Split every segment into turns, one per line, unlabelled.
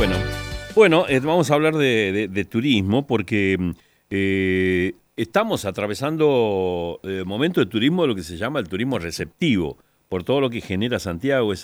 Bueno, bueno, vamos a hablar de turismo porque estamos atravesando momento de turismo de lo que se llama el turismo receptivo, por todo lo que genera Santiago,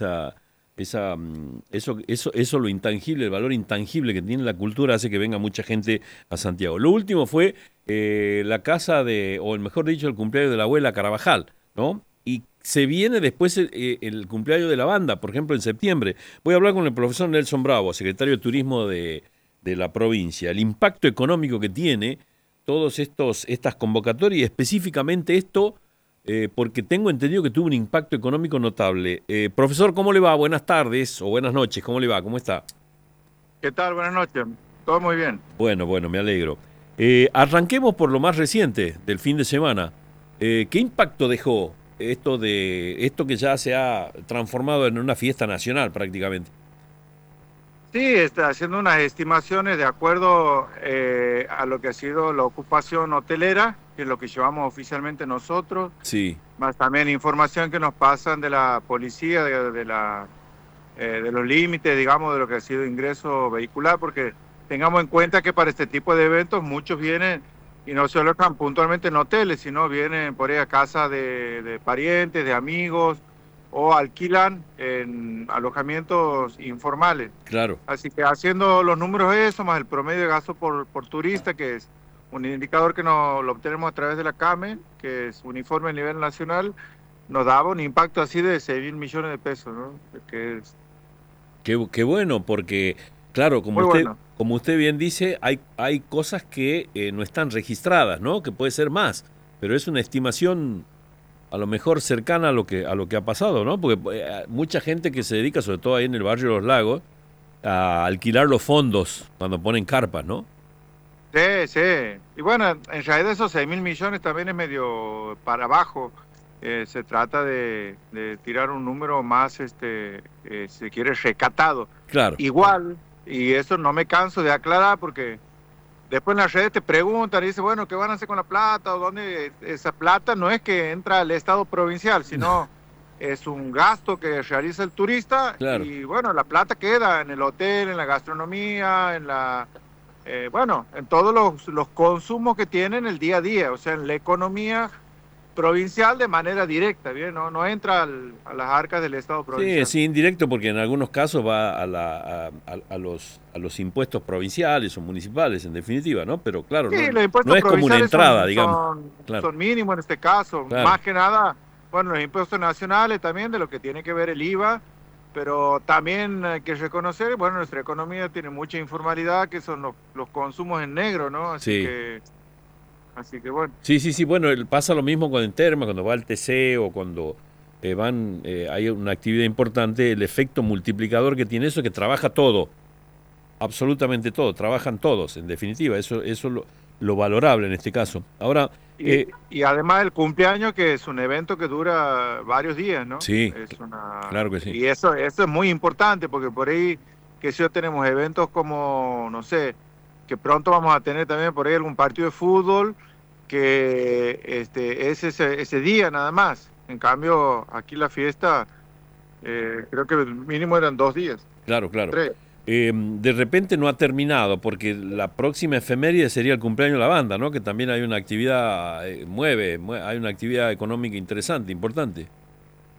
eso lo intangible, el valor intangible que tiene la cultura hace que venga mucha gente a Santiago. Lo último fue la casa o el mejor dicho, el cumpleaños de la abuela Carabajal, ¿no? Y se viene después el cumpleaños de la banda, por ejemplo, en septiembre. Voy a hablar con el profesor Nelson Bravo, secretario de Turismo de la provincia. El impacto económico que tiene todos estas convocatorias y específicamente esto, porque tengo entendido que tuvo un impacto económico notable. Profesor, ¿cómo le va? Buenas tardes o buenas noches. ¿Cómo le va? ¿Cómo está?
¿Qué tal? Buenas noches. Todo muy bien.
Bueno, me alegro. Arranquemos por lo más reciente del fin de semana. ¿Qué impacto dejó esto que ya se ha transformado en una fiesta nacional prácticamente?
Sí, está haciendo unas estimaciones de acuerdo a lo que ha sido la ocupación hotelera, que es lo que llevamos oficialmente nosotros,
Sí,
más también información que nos pasan de la policía, de los límites, digamos, de lo que ha sido ingreso vehicular, porque tengamos en cuenta que para este tipo de eventos muchos vienen y no se alojan puntualmente en hoteles, sino vienen por ahí a casa de parientes, de amigos, o alquilan en alojamientos informales.
claro.
Así que haciendo los números eso, más el promedio de gasto por turista, que es un indicador que lo obtenemos a través de la CAME, que es un informe a nivel nacional, nos daba un impacto así de 6.000 millones de pesos, ¿no? Que es
Qué bueno, porque, claro,
muy bueno.
como usted bien dice, hay cosas que no están registradas, ¿no? Que puede ser más, pero es una estimación a lo mejor cercana a lo que ha pasado, ¿no? Porque mucha gente que se dedica, sobre todo ahí en el barrio de Los Lagos, a alquilar los fondos cuando ponen carpas, ¿no?
Sí, sí. Y bueno, en realidad esos 6.000 millones también es medio para abajo. Se trata de tirar un número más, si se quiere, recatado.
Claro,
Igual, y eso no me canso de aclarar porque después en las redes te preguntan y dicen, bueno, ¿qué van a hacer con la plata? ¿O dónde? Esa plata no es que entra al Estado provincial, sino es un gasto que realiza el turista
claro.
y bueno, la plata queda en el hotel, en la gastronomía, bueno, en todos los consumos que tienen el día a día, o sea, en la economía provincial de manera directa, ¿bien? No entra a las arcas del Estado
Sí,
provincial.
es indirecto porque en algunos casos va a los impuestos provinciales o municipales, en definitiva, ¿no? Pero claro,
Sí,
no,
los
no
impuestos
es como una
provinciales
entrada,
son,
digamos.
son,
Claro,
son mínimos en este caso,
claro.
más que nada, bueno, los impuestos nacionales también, de lo que tiene que ver el IVA, pero también hay que reconocer, bueno, nuestra economía tiene mucha informalidad, que son los consumos en negro, ¿no?
Sí.
Así que bueno.
Sí, sí, sí, bueno, pasa lo mismo con Enterma, cuando va al TC o cuando hay una actividad importante, el efecto multiplicador que tiene eso es que trabaja todo, absolutamente todo, trabajan todos, en definitiva, eso es lo valorable en este caso. Ahora,
Y, y además el cumpleaños, que es un evento que dura varios días, ¿no?
sí, claro que sí,
Y eso es muy importante, porque por ahí, que si yo tenemos eventos como, no sé, que pronto vamos a tener también por ahí algún partido de fútbol, que es ese día nada más. En cambio, aquí la fiesta, creo que el mínimo eran 2 días,
claro, claro.
3.
De repente no ha terminado, porque la próxima efeméride sería el cumpleaños de la banda, ¿no? Que también hay una actividad, hay una actividad económica interesante, importante.